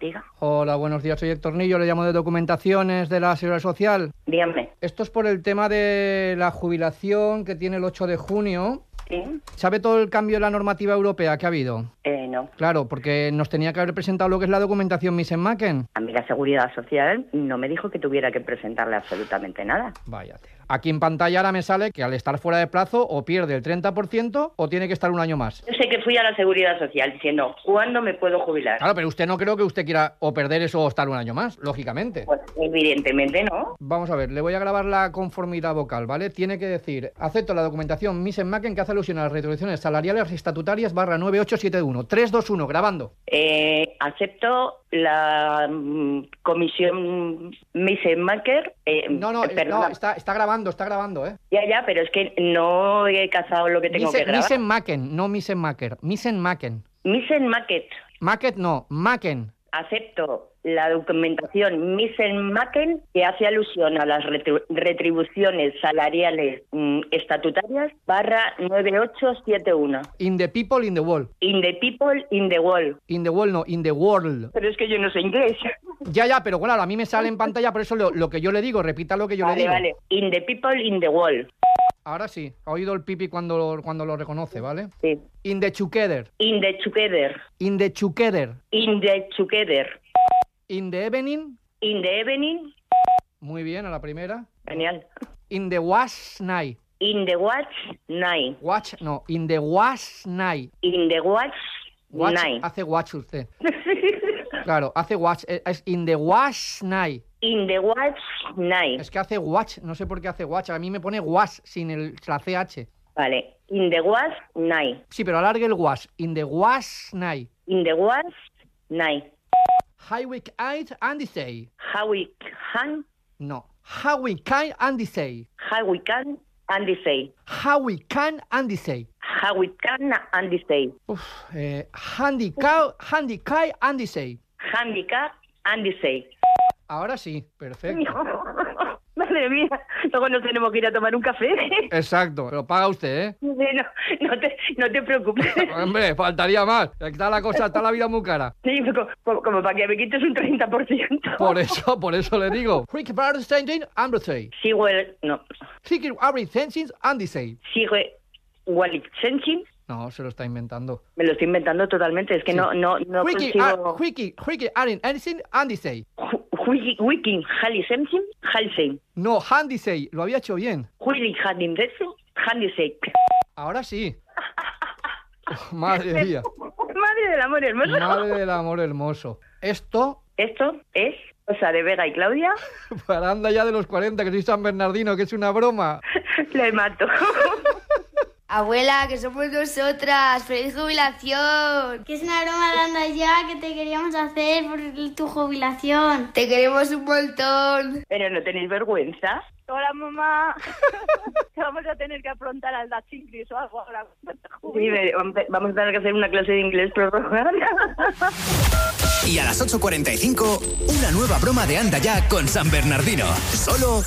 Diga. Hola, buenos días, soy Héctor Nillo, le llamo de Documentaciones de la Seguridad Social. Dígame. Esto es por el tema de la jubilación que tiene el 8 de junio. ¿Sí? ¿Sabe todo el cambio de la normativa europea que ha habido? No. Claro, porque nos tenía que haber presentado lo que es la documentación Misen-Macken. A mí la Seguridad Social no me dijo que tuviera que presentarle absolutamente nada. Vaya tela. Aquí en pantalla ahora me sale que al estar fuera de plazo o pierde el 30% o tiene que estar un año más. Yo sé que fui a la Seguridad Social diciendo, ¿cuándo me puedo jubilar? Claro, pero usted no creo que usted quiera o perder eso o estar un año más, lógicamente. Pues evidentemente no. Vamos a ver, le voy a grabar la conformidad vocal, ¿vale? Tiene que decir, acepto la documentación Misen-Macken que hace alusión a las retribuciones salariales estatutarias /9871. 3, 2, 1, grabando. Acepto la comisión Misen-Macken. No, está grabando, ¿eh? Ya, pero es que no he cazado lo que tengo que grabar. Misen-Macken, no Misen-Macken. Misen-Macken. Misen-Macken. Macken no, Macken. Acepto la documentación Misen-Macken que hace alusión a las retribuciones salariales estatutarias /9871. In the people, in the world. In the people, in the world. In the world, no, in the world. Pero es que yo no sé inglés. Ya, pero claro, a mí me sale en pantalla, por eso lo que yo le digo, repita lo que yo le digo. Vale. In the people, in the world. Ahora sí, ha oído el pipi cuando lo reconoce, ¿vale? Sí. In the together. In the together. In the together. In the together. In the evening. In the evening. Muy bien, a la primera. Genial. In the watch night. In the watch night. Watch, no, in the watch night. In the watch night. Hace watch usted. Claro, hace watch, es in the watch night. In the watch night. Es que hace watch, no sé por qué hace watch, a mí me pone wash sin la CH. Vale, in the watch night. Sí, pero alargue el wash, in the watch night. In the watch night. How we can and say. How we can. No, how we can and say. How we can and say. How we can and say. How we can and say. Handicap and say. Handicap and say. Ahora sí, perfecto. Madre mía, luego nos tenemos que ir a tomar un café. Exacto, pero paga usted, ¿eh? No te preocupes. Hombre, faltaría más. Está la cosa, está la vida muy cara. Sí, como para que me quites un 30%. Por eso le digo. Sigo el... No. Sigo Wallet Sensing. No, se lo está inventando. Me lo estoy inventando totalmente, es que sí. no consigo... Wiki, Arin, anything, Andy say. Wiki, Hali Sensing, Halsey. No, Handy say, lo había hecho bien. Wiki, Handy say. Ahora sí. Madre mía. Madre del amor hermoso. Madre del amor hermoso. Esto es cosa de Vega y Claudia. Para anda ya de los 40, que soy San Bernardino, que es una broma. Le mato. Abuela, que somos nosotras. ¡Feliz jubilación! Que es una broma de anda ya que te queríamos hacer por tu jubilación. Te queremos un montón. Pero no tenéis vergüenza. Hola, mamá. Vamos a tener que afrontar al Dutch English o algo ahora. Sí, vamos a tener que hacer una clase de inglés prorrogada. Y a las 8:45, una nueva broma de Anda Ya con San Bernardino. Solo